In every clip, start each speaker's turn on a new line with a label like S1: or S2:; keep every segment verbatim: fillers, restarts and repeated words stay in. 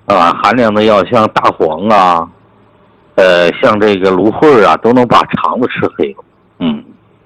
S1: 啊，寒凉的药像大黄啊，呃，像这个芦荟啊，都能把肠子吃黑了。嗯，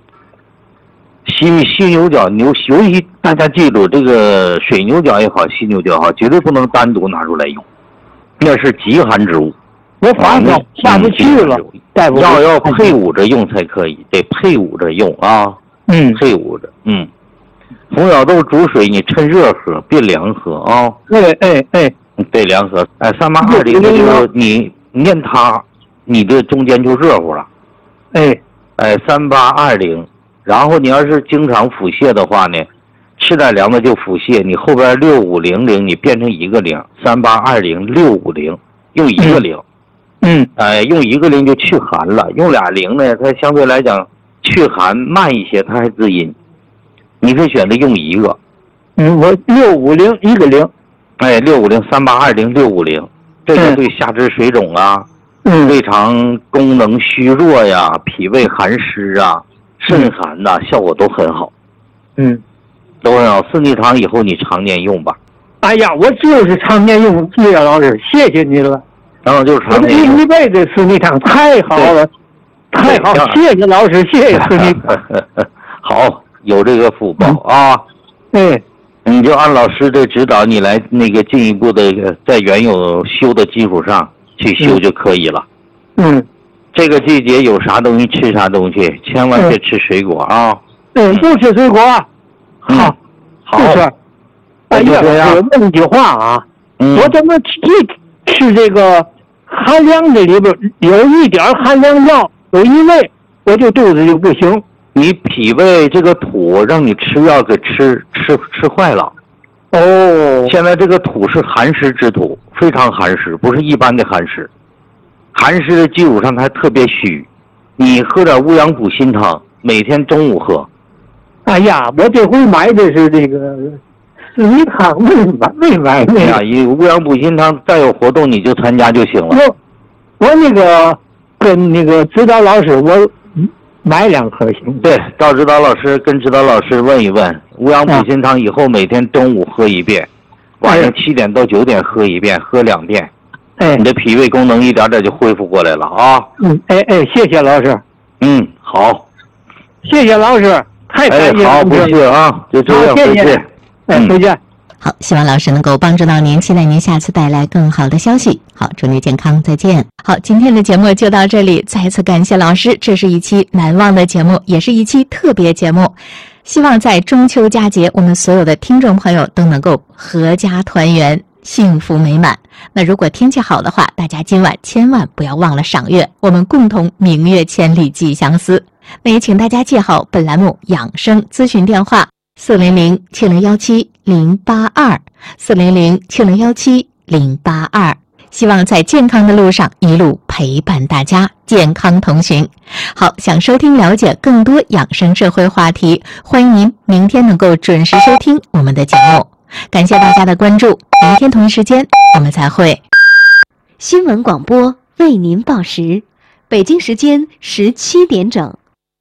S1: 犀犀牛角牛，尤其大家记住，这个水牛角也好，犀牛角也好，绝对不能单独拿出来用，那是极寒之物。
S2: 我发烧下不去了，大夫
S1: 药要配伍着用才可以，得配伍着用啊。
S2: 嗯，
S1: 配伍着，嗯。红小豆煮水，你趁热喝，别凉喝啊。
S2: 哎哎哎，
S1: 别凉喝。哎，三八二零就你念它，你这中间就热乎了。
S2: 哎
S1: 哎，三八二零，然后你要是经常腹泻的话呢，吃点凉的就腹泻，你后边六五零零你变成一个零，三八二零六五零，用一个零。
S2: 嗯，
S1: 哎，用一个零就去寒了，用俩零呢，它相对来讲去寒慢一些，它还滋阴。你可以选择用一个。
S2: 嗯，我六五零一个零。
S1: 哎，六五零三八二零六五零，这个对下肢水肿啊，
S2: 嗯，
S1: 胃肠功能虚弱呀，脾胃寒湿啊，肾寒呐、啊，效果都很好。
S2: 嗯，
S1: 都很好。四逆汤以后你常年用吧。
S2: 哎呀，我就是常年用，叶老师，谢谢你了。
S1: 然后就是常年用。
S2: 一辈子四逆汤太好了，太好，谢谢老师，谢谢四逆汤。
S1: 好，有这个福报啊。
S2: 对。
S1: 你就按老师的指导，你来那个进一步的在原有修的基础上去修就可以了。
S2: 嗯，
S1: 这个季节有啥东西吃啥东西，千万别吃水果啊。
S2: 嗯，不吃水果。好，
S1: 好。
S2: 是。哎呀，我问一句话啊，
S1: 嗯、
S2: 我怎么一吃这个寒凉的里边有一点寒凉药，有一味，我就肚子就不行。
S1: 你脾胃这个土让你吃药给吃吃吃坏了。
S2: 哦，
S1: 现在这个土是寒湿之土，非常寒湿，不是一般的寒湿。寒湿的基础上它还特别虚，你喝点乌阳补心汤，每天中午喝。
S2: 哎呀，我这回买的是这个四逆汤，没买没买那个。
S1: 哎呀，乌阳补心汤再有活动你就参加就行了。
S2: 我我那个跟那个指导老师我。买两颗行。
S1: 对，到指导老师跟指导老师问一问，乌阳补心汤以后每天中午喝一遍，晚上七点到九点喝一遍，喝两遍，
S2: 哎，
S1: 你的脾胃功能一点点就恢复过来了啊。
S2: 嗯，哎哎，谢谢老师。
S1: 嗯，好，
S2: 谢谢老师，太感谢了。
S1: 哎，好，不谢啊，就这样，
S2: 再见。哎，再见。
S3: 好，希望老师能够帮助到您，期待您下次带来更好的消息。好，祝您健康，再见。好，今天的节目就到这里，再次感谢老师，这是一期难忘的节目，也是一期特别节目。希望在中秋佳节，我们所有的听众朋友都能够阖家团圆，幸福美满。那如果天气好的话，大家今晚千万不要忘了赏月，我们共同明月千里寄相思。那也请大家记好本栏目养生咨询电话四零零七零幺七零八二四零零七零幺七零八二，希望在健康的路上一路陪伴大家，健康同行。好，想收听了解更多养生社会话题，欢迎您明天能够准时收听我们的节目。感谢大家的关注，明天同一时间我们再会。
S4: 新闻广播为您报时，北京时间十七点整。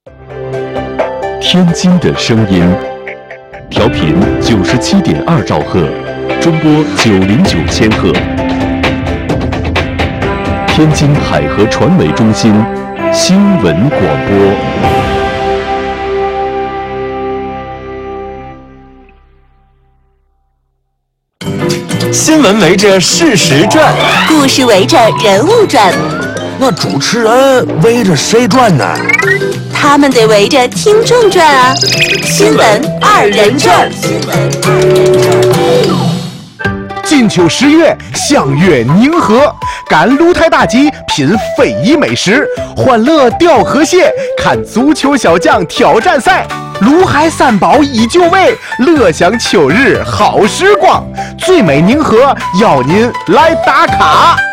S5: 天津的声音，调频九十七点二兆赫，中波九零九千赫。天津海河传媒中心新闻广播。
S6: 新闻围着事实转，
S7: 故事围着人物转，
S6: 那主持人围着谁转呢？
S7: 他们得围着听众转啊！新闻二人转。
S8: 金秋十月，相约宁河，赶鹿台大集，品非遗美食，欢乐钓河蟹，看足球小将挑战赛。卢海三宝依旧味，乐享秋日好时光。最美宁河，邀您来打卡。